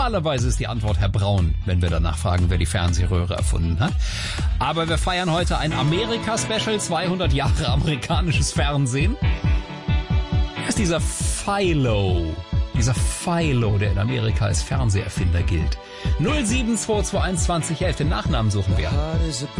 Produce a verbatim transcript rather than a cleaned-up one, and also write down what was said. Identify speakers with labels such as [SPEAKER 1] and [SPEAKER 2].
[SPEAKER 1] Normalerweise ist die Antwort Herr Braun, wenn wir danach fragen, wer die Fernsehröhre erfunden hat. Aber wir feiern heute ein Amerika-Special, zweihundert Jahre amerikanisches Fernsehen. Wer ist dieser Philo? Dieser Philo, der in Amerika als Fernseherfinder gilt. null sieben zwei zwei eins zwanzig elf, den Nachnamen suchen wir.